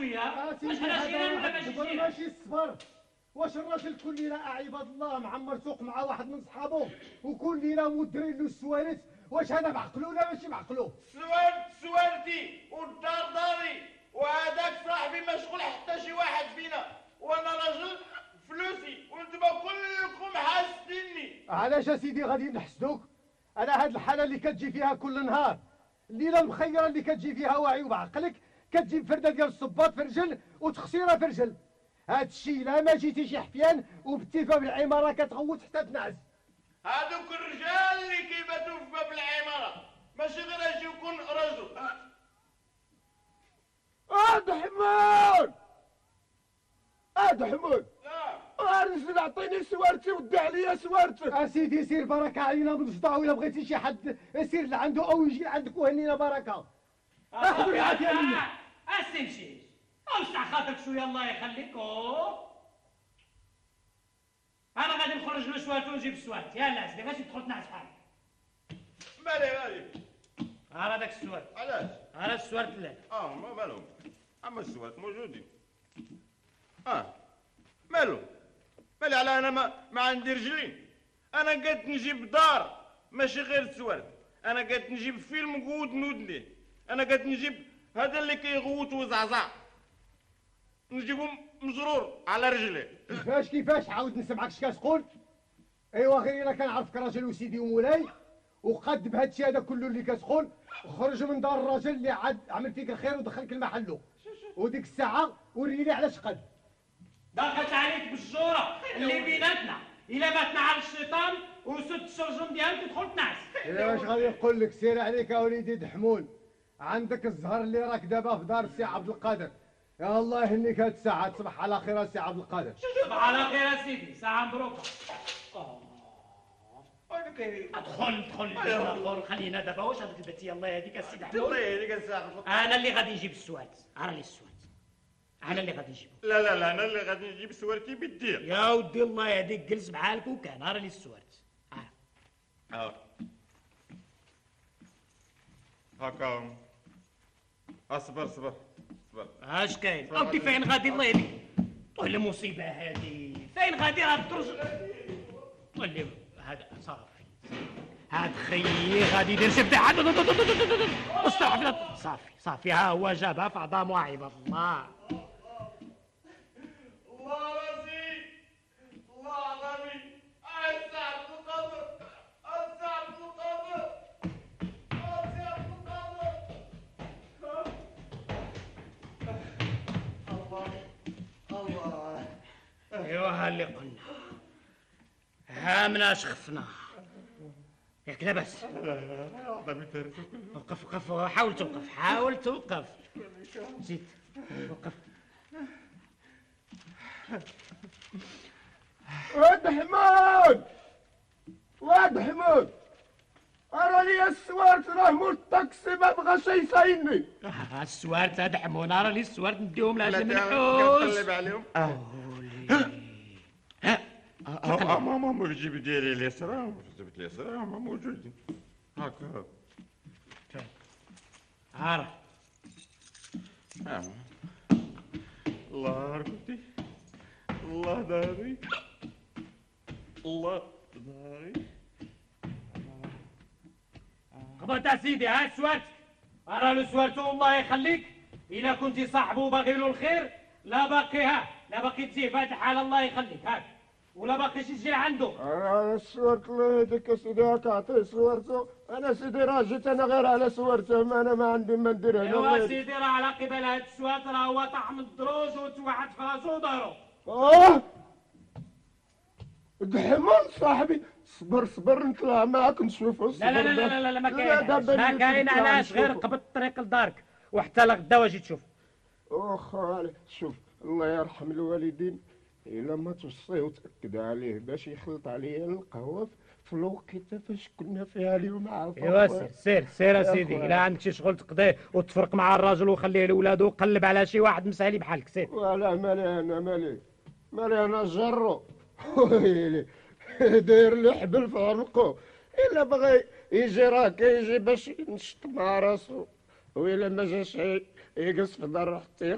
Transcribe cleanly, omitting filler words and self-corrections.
شويه. واش انا جيران ولا ماشي جيران؟ ماشي الصبر. واش الراجل كل ليله عباد الله معمر سوق مع واحد من صحابه وكل ليله مدرين له السوالت؟ واش هذا بعقلو ولا ماشي بعقلو؟ سوالتي والدار داري وهذاك صاحبي مشغول حتى شي واحد فينا، وانا راجل فلوسي وانتم كلكم حاسديني. علاش اسيدي غادي نحسدوك؟ انا هاد الحاله اللي كتجي فيها كل نهار، الليله المخيره اللي كتجي فيها واعي وبعقلك، كتجيب فرده ديال الصباط في رجل وتخسيره في رجل. هاد الشيء لا ما جيتي شي حفيان وبتي باب العماره كتغوت حتى تنعس. هادوك الرجال اللي كيباتوا في باب العماره ماشي غير اجي يكون رجل. حمود حمود نعم نزل اعطيني سوارتي ودي عليا سوارتك. اسيدي سير بركه علينا من الصداع، ولا بغيتي شي حد سير لعنده او يجي عندك وهنينا بركه. اخذ العافيه مني. استمشي اوسع خاطرك شويه الله يخليك. انا غادي نخرج للسوالت ونجيب السوالت. يلا سيدي غاشي تدخل تنعس بحالك. مالي ها هذاك السوالت. علاش؟ ها السوالت لا ما مالهم، اما السوالت موجودين. مالو على انا ما عندي رجلين. انا قد نجيب دار ماشي غير السوالت، انا قد نجيب فيلم قود نود ليه، انا قد نجيب هذا اللي كيغوت وزعزع نجيبو مزرور على رجليه. كيفاش عاود نسمعك اش كتقول؟ ايوا غير انا كنعرفك راجل وسيدي ومولاي وقد بهذا الشيء هذا كله اللي كتقول. خرج من دار الراجل اللي عاد عمل فيك الخير ودخلك لمحله، وديك الساعه وريني علاش قد دخلت عليك بالجوره اللي بيناتنا. الا باتنا على الشيطان وسد الشرجم ديالك تدخل تنعس. واش غادي نقول لك؟ سير عليك يا وليدي دحمون، عندك الزهر اللي راك دابا في دار السي عبد القادر. يا الله يهنيك هاد الساعه. تصبح على خير السي عبد القادر. تصبح على خير يا سيدي. ساعه مبروكه. ادخل خلينا دابا. واش هذيك البتيه الله يهديك السيد حمود؟ الله يهديك الساعه. انا اللي غادي نجيب السوالت. انا اللي غادي نجيبو. لا انا اللي غادي نجيب سوالتي بيدي. يا ودي الله يهديك جلس بحالك وكان. راني السوالت. هاكا اصبر اش كاين؟ انت فين غادي الله يهديك؟ طول المصيبه هذه فين غادي؟ راه ترجع. طول هذا صافي. هاد خيي غادي يدير شي بتاع. صافي ها هو جابها في عظام عباد الله. الله رزيق الله عظيم. الساعة القدر الله. ايوا ها اللي قلنا. ها مناش خفنا ياك لاباس. وقف حاول توقف. زيد وقف. واد حمود راني السوارت راه مول الطاكسي ما بغاش يصايني. السوارت هاد حمونا راني السوارت نديهم لهاد المنحوس. نقلب عليهم. ماما الجيب ديالي اليسرى جبت اليسرى هما موجودين هكا. عارف الله ركبتي الله داري قبضت يا سيدي. ها سوارتك. راه له سوارته الله يخليك. الا كنتي صاحبه باغي له الخير لا باقي تزيه في هذه الحاله الله يخليك. هاك ولا باقيش تجي لعنده. انا السوارت الله يهديك يا سيدي. هاك عطيه سوارته. انا سيدي راه جيت انا غير على سوارته. انا ما عندي ما ندير هنا. ايوا سيدي راه على قبل هاد السوارت راه هو طاح من الدروج وتوعد في راسو ودارو. دحمون صاحبي صبر نطلع معاك نشوفو. لا ما كاين علاش غير قبض الطريق لدارك وحتى لغدا واجي تشوف. خالي شوف الله يرحم الوالدين الا ما توصيه وتاكد عليه باش يخلط عليا القهوه في الوقيته فاش كنا فيها اليوم عارف. ايوا سير يا سيدي. الا عندك شي شغل تقضيه وتفرق مع الراجل وخليه لولادو وقلب على شي واحد مسالي بحالك. سير. ولا مالي انا جرو ويلي داير لي حبل في عنقو. الا بغى يجي راك يجي باش ينشط مع راسو، وإلا ما جاش يقص في دار حتى